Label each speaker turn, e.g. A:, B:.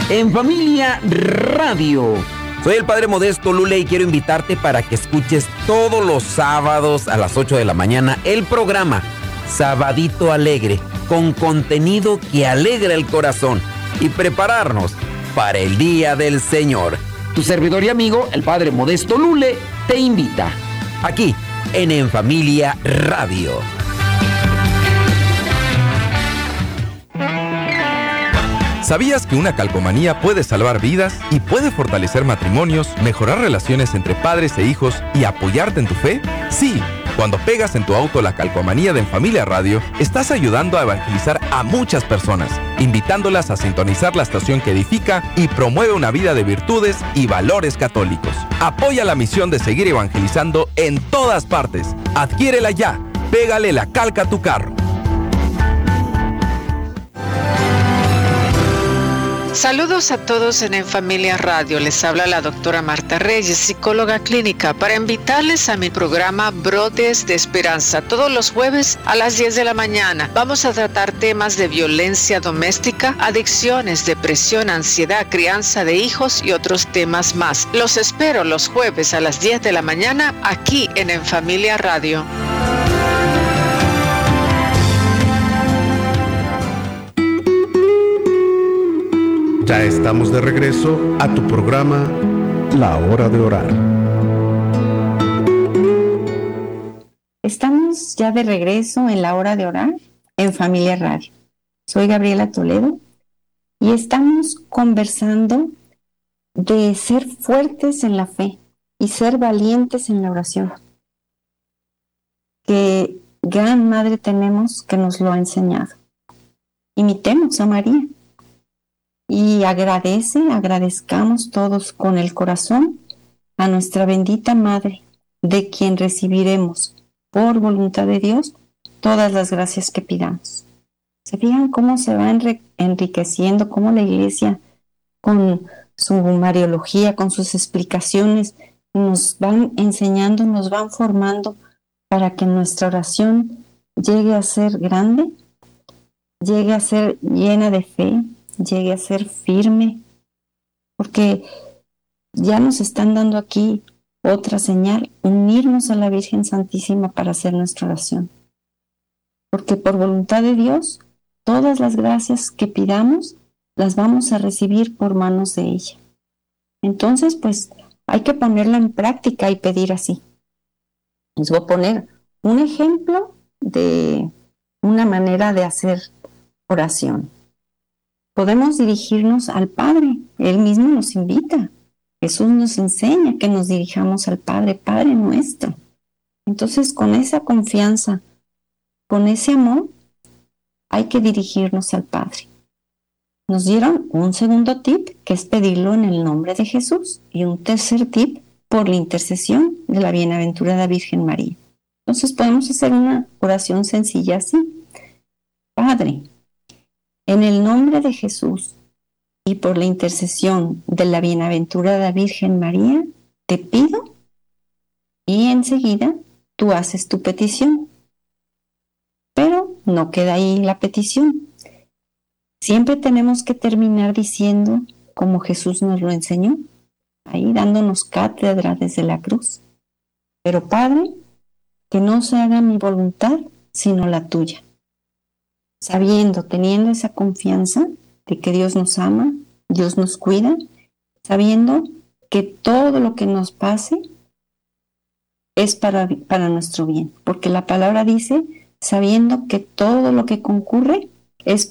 A: En Familia Radio. Soy el Padre Modesto Lule y quiero invitarte para que escuches todos los sábados a las 8 de la mañana el programa Sabadito Alegre, con contenido que alegra el corazón y prepararnos para el Día del Señor. Tu servidor y amigo, el Padre Modesto Lule, te invita aquí en Familia Radio.
B: ¿Sabías que una calcomanía puede salvar vidas y puede fortalecer matrimonios, mejorar relaciones entre padres e hijos y apoyarte en tu fe? Sí, cuando pegas en tu auto la calcomanía de En Familia Radio, estás ayudando a evangelizar a muchas personas, invitándolas a sintonizar la estación que edifica y promueve una vida de virtudes y valores católicos. Apoya la misión de seguir evangelizando en todas partes. Adquiérela ya. Pégale la calca a tu carro.
C: Saludos a todos en Familia Radio. Les habla la doctora Marta Reyes, psicóloga clínica, para invitarles a mi programa Brotes de Esperanza. Todos los jueves a las 10 de la mañana vamos a tratar temas de violencia doméstica, adicciones, depresión, ansiedad, crianza de hijos y otros temas más. Los espero los jueves a las 10 de la mañana aquí en Familia Radio.
D: Ya estamos de regreso a tu programa La Hora de Orar.
E: Estamos ya de regreso en La Hora de Orar en Familia Radio. Soy Gabriela Toledo y estamos conversando de ser fuertes en la fe y ser valientes en la oración. Qué gran madre tenemos que nos lo ha enseñado. Imitemos a María. Y agradezcamos todos con el corazón a nuestra bendita Madre, de quien recibiremos, por voluntad de Dios, todas las gracias que pidamos. ¿Se fijan cómo se va enriqueciendo, cómo la Iglesia, con su mariología, con sus explicaciones, nos van enseñando, nos van formando para que nuestra oración llegue a ser grande, llegue a ser llena de fe, llegue a ser firme, porque ya nos están dando aquí otra señal, unirnos a la Virgen Santísima para hacer nuestra oración. Porque por voluntad de Dios, todas las gracias que pidamos las vamos a recibir por manos de ella. Entonces, pues, hay que ponerla en práctica y pedir así. Les voy a poner un ejemplo de una manera de hacer oración. Podemos dirigirnos al Padre. Él mismo nos invita. Jesús nos enseña que nos dirijamos al Padre, Padre nuestro. Entonces, con esa confianza, con ese amor, hay que dirigirnos al Padre. Nos dieron un segundo tip, que es pedirlo en el nombre de Jesús, y un tercer tip, por la intercesión de la bienaventurada Virgen María. Entonces, podemos hacer una oración sencilla así. Padre, en el nombre de Jesús y por la intercesión de la bienaventurada Virgen María, te pido, y enseguida tú haces tu petición. Pero no queda ahí la petición. Siempre tenemos que terminar diciendo, como Jesús nos lo enseñó, ahí dándonos cátedra desde la cruz. Pero Padre, que no se haga mi voluntad, sino la tuya. Sabiendo, teniendo esa confianza de que Dios nos ama, Dios nos cuida, sabiendo que todo lo que nos pase es para nuestro bien, porque la palabra dice, sabiendo que todo lo que concurre es